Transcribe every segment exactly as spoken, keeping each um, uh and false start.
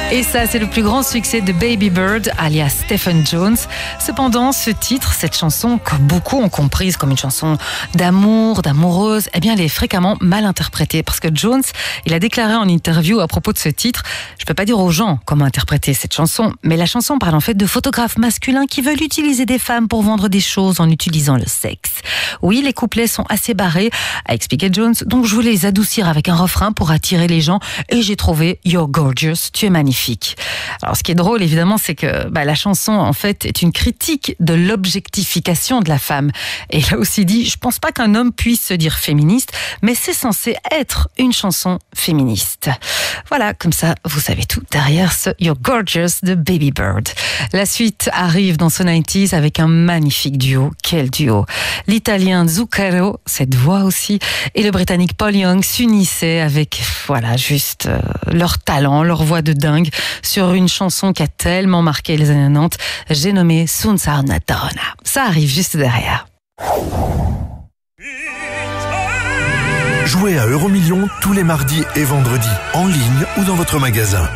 Et ça, c'est le plus grand succès de Baby Bird, alias Stephen Jones. Cependant, ce titre, cette chanson, que beaucoup ont comprise comme une chanson d'amour, d'amoureuse, eh bien, elle est fréquemment mal interprétée. Parce que Jones, il a déclaré en interview à propos de ce titre, je peux pas dire aux gens comment interpréter cette chanson, mais la chanson parle en fait de photographes masculins qui veulent utiliser des femmes pour vendre des choses en utilisant le sexe. Oui, les couplets sont assez barrés, a expliqué Jones, donc je voulais les adoucir avec un refrain pour attirer les gens et j'ai trouvé You're Gorgeous, tu es magnifique. Alors, ce qui est drôle, évidemment, c'est que bah, la chanson, en fait, est une critique de l'objectification de la femme. Et il a aussi dit, je pense pas qu'un homme puisse se dire féministe, mais c'est censé être une chanson féministe. Voilà, comme ça, vous savez tout derrière ce You're Gorgeous de Baby Bird. La suite arrive dans ce quatre-vingt-dix avec un magnifique duo. Quel duo! L'italien Zucchero, cette voix aussi, et le britannique Paul Young s'unissaient avec, voilà, juste euh, leur talent, leur voix de dingue, sur une chanson qui a tellement marqué les années quatre-vingt-dix, j'ai nommé Sunza una donna. Ça arrive juste derrière. Jouez à Euromillions tous les mardis et vendredis, en ligne ou dans votre magasin.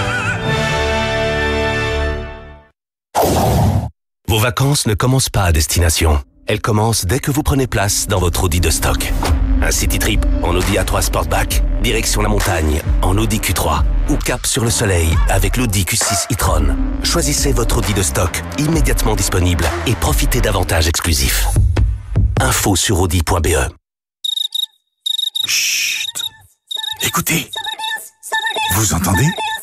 Vos vacances ne commencent pas à destination. Elles commencent dès que vous prenez place dans votre Audi de stock. Un city trip en Audi A trois Sportback, direction la montagne en Audi Q trois ou cap sur le soleil avec l'Audi Q six e-tron. Choisissez votre Audi de stock immédiatement disponible et profitez d'avantages exclusifs. Info sur audi point b e. Chut. Écoutez. Vous entendez?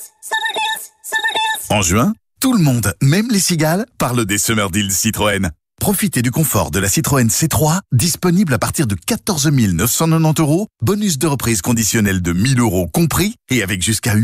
En juin, tout le monde, même les cigales, parle des Summer Deals Citroën. Profitez du confort de la Citroën C trois, disponible à partir de quatorze mille neuf cent quatre-vingt-dix euros, bonus de reprise conditionnel de mille euros compris et avec jusqu'à